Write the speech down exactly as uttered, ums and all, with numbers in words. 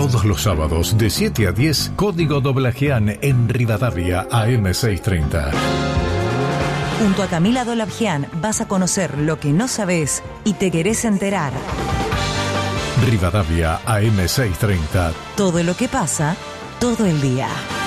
Todos los sábados de siete a diez, Código Doblajean en Rivadavia A M seiscientos treinta. Junto a Camila Dolabjian vas a conocer lo que no sabes y te querés enterar. Rivadavia A M seiscientos treinta. Todo lo que pasa, todo el día.